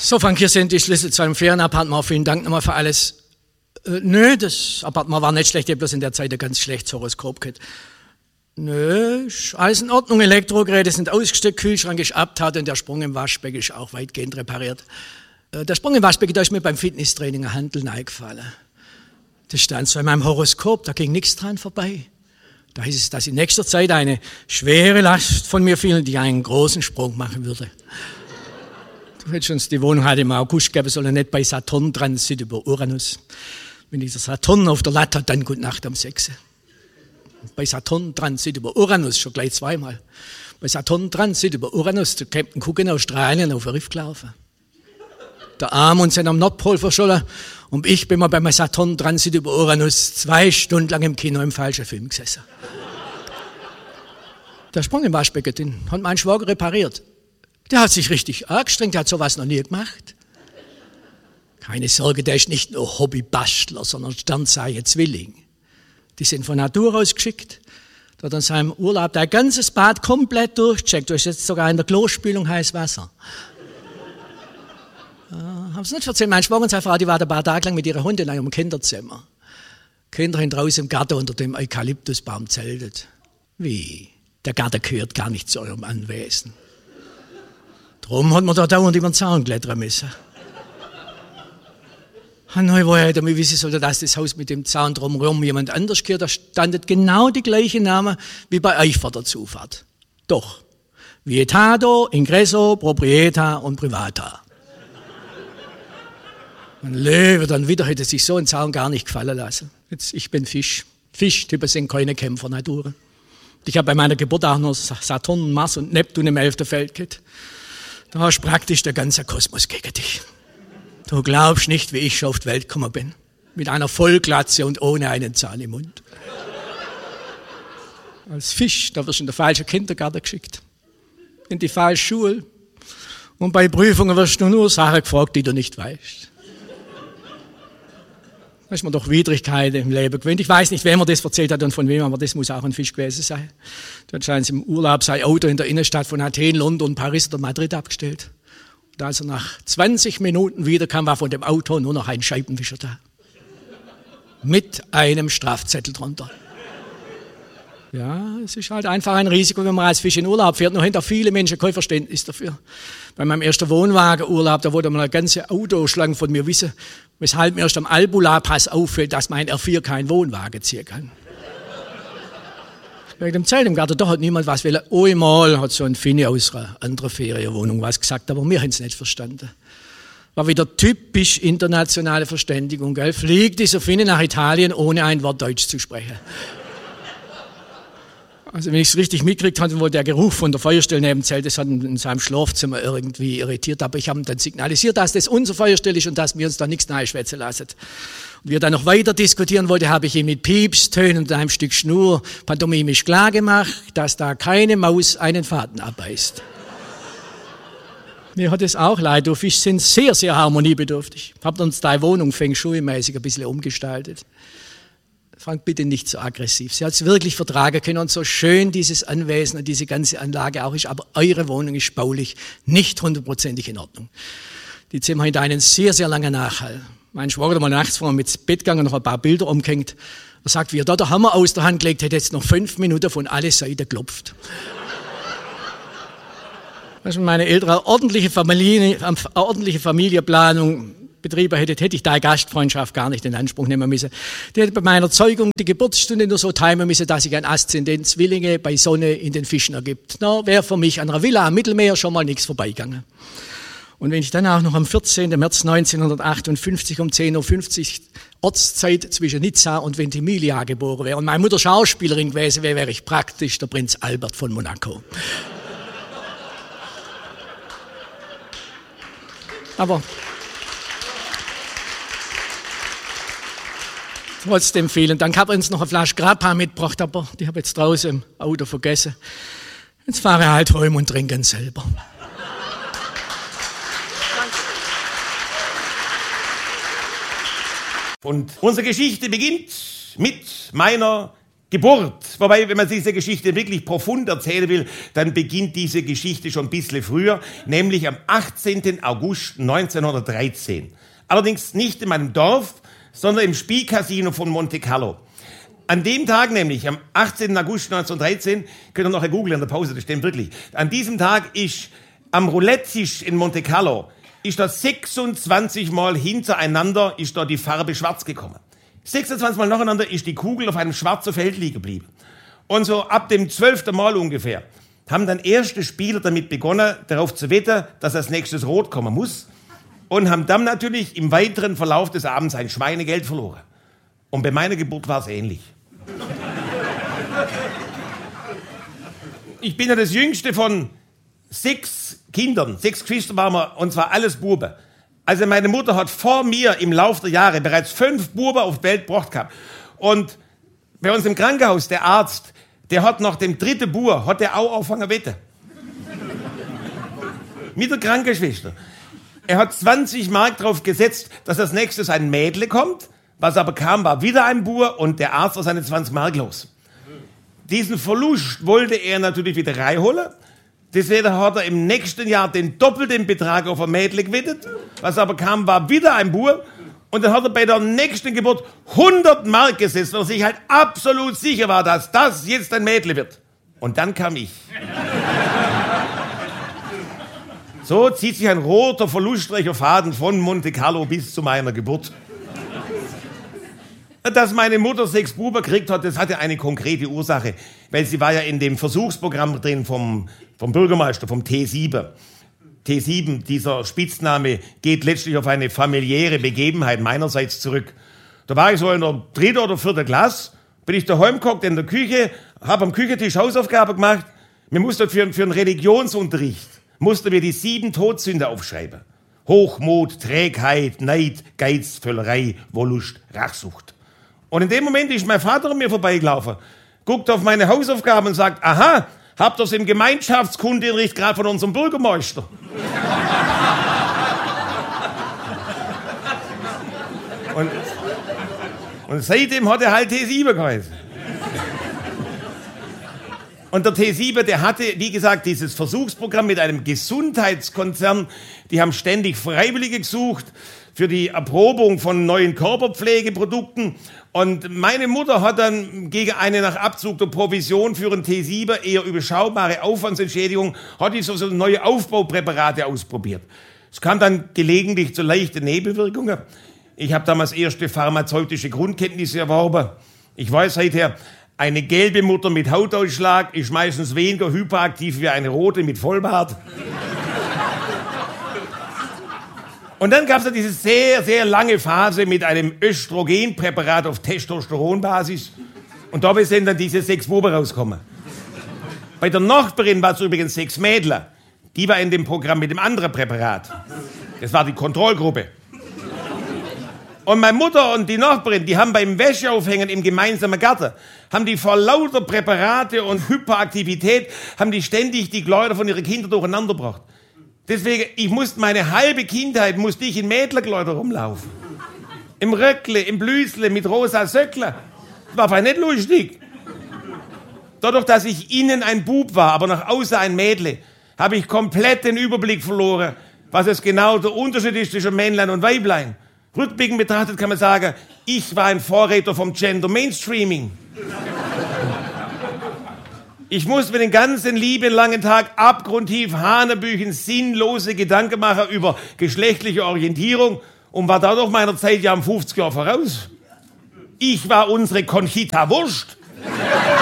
So, Frank, hier sind die Schlüssel zu einem Ferienappartement. Vielen Dank nochmal für alles. Nö, das Appartement war nicht schlecht. Ich habe bloß in der Zeit ein ganz schlechtes Horoskop gehabt. Nö, ist alles in Ordnung. Elektrogeräte sind ausgesteckt, Kühlschrank ist abtat und der Sprung im Waschbecken ist auch weitgehend repariert. Der Sprung im Waschbecken, da ist mir beim Fitnesstraining ein Handel eingefallen. Das stand so in meinem Horoskop, da ging nichts dran vorbei. Da hieß es, dass in nächster Zeit eine schwere Last von mir fiel, die einen großen Sprung machen würde. Du hättest uns die Wohnung halt im August geben sollen, nicht bei Saturn Transit über Uranus. Wenn dieser Saturn auf der Latte hat, dann gute Nacht um 6. Bei Saturn Transit über Uranus schon gleich zweimal. Bei Saturn Transit über Uranus, der Captain Cook in Australien auf den Riff gelaufen. Der Arm und sind am Nordpol verschollen und ich bin mal beim Saturn Transit über Uranus 2 Stunden lang im Kino im falschen Film gesessen. Der Sprung im Waschbecken, den hat mein Schwager repariert. Der hat sich richtig angestrengt, der hat sowas noch nie gemacht. Keine Sorge, der ist nicht nur Hobbybastler, sondern Sternzeichen-Zwilling. Die sind von Natur aus geschickt. Der hat in seinem Urlaub dein ganzes Bad komplett durchgecheckt. Du hast jetzt sogar in der Klospülung heißes Wasser. Haben Sie nicht erzählt, mein Schwager und seine Frau, die waren ein paar Tage lang mit ihren Hunden in einem Kinderzimmer. Kinder haben draußen im Garten unter dem Eukalyptusbaum zeltet. Wie? Der Garten gehört gar nicht zu eurem Anwesen. Drum hat man da dauernd über den Zaun klettern müssen. Hanoi, woher hätte man wissen sollen, dass das Haus mit dem Zaun drumherum jemand anders gehört? Da standet genau die gleiche Name wie bei euch vor der Zufahrt. Doch. Vietado, Ingresso, Proprieta und Privata. Ein Löwe dann wieder hätte sich so ein Zaun gar nicht gefallen lassen. Jetzt, ich bin Fisch. Fischtypen sind keine Kämpfer Natur. Ich habe bei meiner Geburt auch noch Saturn, Mars und Neptun im 11. Feld gehabt. Da ist praktisch der ganze Kosmos gegen dich. Du glaubst nicht, wie ich schon auf die Welt gekommen bin. Mit einer Vollglatze und ohne einen Zahn im Mund. Als Fisch, da wirst du in den falschen Kindergarten geschickt. In die falsche Schule. Und bei Prüfungen wirst du nur Sachen gefragt, die du nicht weißt. Da ist man doch Widrigkeiten im Leben gewöhnt. Ich weiß nicht, wer mir das erzählt hat und von wem, aber das muss auch ein Fisch gewesen sein. Da hat scheint im Urlaub sein Auto in der Innenstadt von Athen, London, Paris oder Madrid abgestellt. Und als er nach 20 Minuten wiederkam, war von dem Auto nur noch ein Scheibenwischer da. Mit einem Strafzettel drunter. Ja, es ist halt einfach ein Risiko, wenn man als Fisch in Urlaub fährt. Nur hinter viele Menschen kein Verständnis dafür. Bei meinem ersten Wohnwagenurlaub, da wollte man eine ganze Autoschlange von mir wissen, weshalb mir erst am Albula-Pass auffällt, dass mein R4 keinen Wohnwagen ziehen kann. Wegen dem Zelt im Garten, da hat niemand was wollen. Einmal hat so ein Finne aus einer anderen Ferienwohnung was gesagt, aber wir haben es nicht verstanden. War wieder typisch internationale Verständigung, gell? Fliegt dieser Finne nach Italien, ohne ein Wort Deutsch zu sprechen. Also wenn ich es richtig mitgekriegt hatte, wohl der Geruch von der Feuerstelle neben dem Zelt, das hat ihn in seinem Schlafzimmer irgendwie irritiert, aber ich habe ihm dann signalisiert, dass das unser Feuerstelle ist und dass wir uns da nichts neischwätzen lassen. Und wie er dann noch weiter diskutieren wollte, habe ich ihm mit Piepstönen und einem Stück Schnur pantomimisch klar gemacht, dass da keine Maus einen Faden abbeißt. Mir hat es auch leid, du Fisch sind sehr, sehr harmoniebedürftig. Habt uns deine Wohnung Feng Shui-mäßig ein bisschen umgestaltet. Frank, bitte nicht so aggressiv. Sie hat es wirklich vertragen können und so schön dieses Anwesen und diese ganze Anlage auch ist, aber eure Wohnung ist baulich nicht 100%ig in Ordnung. Die Zimmer haben einen sehr, sehr langen Nachhall. Mein Schwager hat mal nachts vor mir ins Bett gegangen und noch ein paar Bilder umgehängt. Er sagt, wie er da der Hammer aus der Hand gelegt hätte, jetzt noch 5 Minuten von alle Seiten geklopft. Wenn meine Eltern eine ordentliche Familienplanung betrieben hätte ich da Gastfreundschaft gar nicht in Anspruch nehmen müssen. Die hätte bei meiner Zeugung die Geburtsstunde nur so timen müssen, dass sich ein Aszendent Zwillinge bei Sonne in den Fischen ergibt. Na, wäre für mich an einer Villa am Mittelmeer schon mal nichts vorbeigegangen. Und wenn ich dann auch noch am 14. März 1958 um 10.50 Uhr Ortszeit zwischen Nizza und Ventimiglia geboren wäre und meine Mutter Schauspielerin gewesen wäre, wäre ich praktisch der Prinz Albert von Monaco. Aber trotzdem vielen Dank. Ich habe uns noch eine Flasche Grappa mitgebracht, aber die habe ich jetzt draußen im Auto vergessen. Jetzt fahre ich halt heim und trinke ihn selber. Und unsere Geschichte beginnt mit meiner Geburt. Wobei, wenn man diese Geschichte wirklich profund erzählen will, dann beginnt diese Geschichte schon ein bisschen früher, nämlich am 18. August 1913. Allerdings nicht in meinem Dorf, sondern im Spielcasino von Monte Carlo. An dem Tag nämlich, am 18. August 1913, könnt ihr noch googeln in der Pause, das stimmt wirklich. An diesem Tag ist am Roulette-Tisch in Monte Carlo, ist da 26 Mal hintereinander, ist da die Farbe schwarz gekommen. 26 Mal nacheinander ist die Kugel auf einem schwarzen Feld liegen geblieben. Und so ab dem 12. Mal ungefähr haben dann erste Spieler damit begonnen, darauf zu wetten, dass als nächstes Rot kommen muss. Und haben dann natürlich im weiteren Verlauf des Abends ein Schweinegeld verloren. Und bei meiner Geburt war es ähnlich. Ich bin ja das jüngste von 6 Kindern. 6 Geschwister waren wir, und zwar alles Buben. Also meine Mutter hat vor mir im Laufe der Jahre bereits 5 Buben auf die Welt gebracht gehabt. Und bei uns im Krankenhaus, der Arzt, der hat nach dem 3. Bub, hat der auch angefangen zu wetten. Mit der Krankenschwester. Er hat 20 Mark drauf gesetzt, dass als nächstes ein Mädle kommt. Was aber kam, war wieder ein Bub und der Arzt war seine 20 Mark los. Diesen Verlust wollte er natürlich wieder reinholen. Deswegen hat er im nächsten Jahr den doppelten Betrag auf ein Mädle gewettet. Was aber kam, war wieder ein Bub. Und dann hat er bei der nächsten Geburt 100 Mark gesetzt, weil er sich halt absolut sicher war, dass das jetzt ein Mädle wird. Und dann kam ich. So zieht sich ein roter, verlustreicher Faden von Monte Carlo bis zu meiner Geburt. Dass meine Mutter 6 Buben gekriegt hat, das hatte eine konkrete Ursache. Weil sie war ja in dem Versuchsprogramm drin vom Bürgermeister, vom T7. T7, dieser Spitzname, geht letztlich auf eine familiäre Begebenheit meinerseits zurück. Da war ich so in der 3. oder 4. Klasse, bin ich daheim gehockt in der Küche, habe am Küchentisch Hausaufgaben gemacht. Wir mussten für einen Religionsunterricht, mussten wir die 7 Todsünden aufschreiben. Hochmut, Trägheit, Neid, Geiz, Völlerei, Wollust, Rachsucht. Und in dem Moment ist mein Vater an mir vorbeigelaufen, guckt auf meine Hausaufgaben und sagt, aha, habt ihr es im Gemeinschaftskundeunterricht gerade von unserem Bürgermeister? und seitdem hat er halt T7 geheißen. Und der T7, der hatte, wie gesagt, dieses Versuchsprogramm mit einem Gesundheitskonzern. Die haben ständig Freiwillige gesucht für die Erprobung von neuen Körperpflegeprodukten. Und meine Mutter hat dann gegen eine nach Abzug der Provision für ein T7 eher überschaubare Aufwandsentschädigung, hat die so neue Aufbaupräparate ausprobiert. Es kam dann gelegentlich zu leichten Nebenwirkungen. Ich habe damals erste pharmazeutische Grundkenntnisse erworben. Ich weiß seither, eine gelbe Mutter mit Hautausschlag ist meistens weniger hyperaktiv wie eine rote mit Vollbart. Und dann gab es diese sehr, sehr lange Phase mit einem Östrogenpräparat auf Testosteronbasis. Und dabei sind dann diese 6 Buben rausgekommen. Bei der Nachbarin war es übrigens 6 Mädchen. Die war in dem Programm mit dem anderen Präparat. Das war die Kontrollgruppe. Und meine Mutter und die Nachbarin, die haben beim Wäscheaufhängen im gemeinsamen Garten, haben die vor lauter Präparate und Hyperaktivität, haben die ständig die Kleider von ihren Kindern durcheinander gebracht. Deswegen, ich musste meine halbe Kindheit, musste ich in Mädlerkleider rumlaufen. Im Röckle, im Blüsle, mit rosa Söckle. War aber nicht lustig. Dadurch, dass ich innen ein Bub war, aber nach außen ein Mädle, habe ich komplett den Überblick verloren, was es genau der Unterschied ist zwischen Männlein und Weiblein. Rückblickend betrachtet kann man sagen, ich war ein Vorreiter vom Gender Mainstreaming. Ich musste mir den ganzen lieben langen Tag abgrundtief hanebüchen sinnlose Gedanken machen über geschlechtliche Orientierung und war dadurch meiner Zeit ja um 50 Jahre voraus. Ich war unsere Conchita Wurst.